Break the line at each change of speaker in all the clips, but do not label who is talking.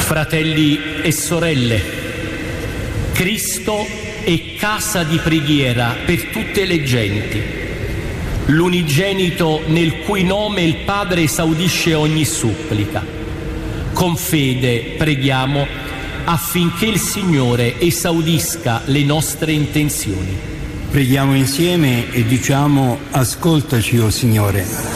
Fratelli e sorelle, Cristo è casa di preghiera per tutte le genti, l'unigenito nel cui nome il Padre esaudisce ogni supplica. Con fede preghiamo affinché il Signore esaudisca le nostre intenzioni.
Preghiamo insieme e diciamo: ascoltaci, o Signore.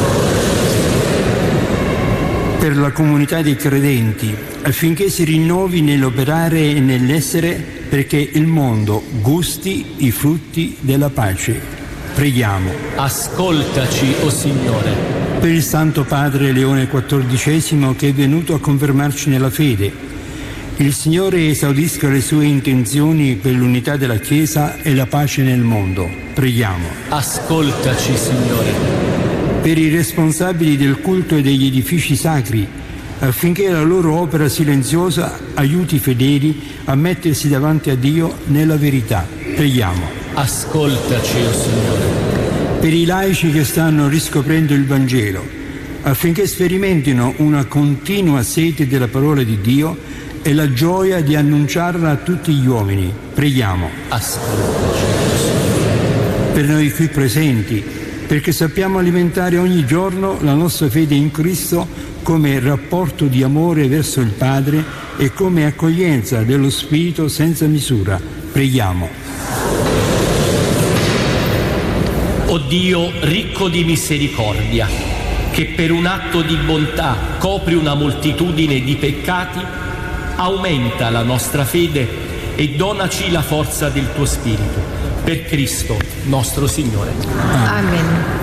Per la comunità dei credenti, affinché si rinnovi nell'operare e nell'essere, perché il mondo gusti i frutti della pace. Preghiamo.
Ascoltaci, o Signore.
Per il Santo Padre Leone XIV, che è venuto a confermarci nella fede, il Signore esaudisca le sue intenzioni per l'unità della Chiesa e la pace nel mondo. Preghiamo.
Ascoltaci, Signore.
Per i responsabili del culto e degli edifici sacri, affinché la loro opera silenziosa aiuti i fedeli a mettersi davanti a Dio nella verità. Preghiamo.
Ascoltaci, o Signore.
Per i laici che stanno riscoprendo il Vangelo, affinché sperimentino una continua sete della parola di Dio e la gioia di annunciarla a tutti gli uomini. Preghiamo.
Ascoltaci, o Signore.
Per noi qui presenti, perché sappiamo alimentare ogni giorno la nostra fede in Cristo come rapporto di amore verso il Padre e come accoglienza dello Spirito senza misura. Preghiamo.
O Dio ricco di misericordia, che per un atto di bontà copri una moltitudine di peccati, aumenta la nostra fede e donaci la forza del tuo Spirito. Per Cristo nostro Signore.
Amen.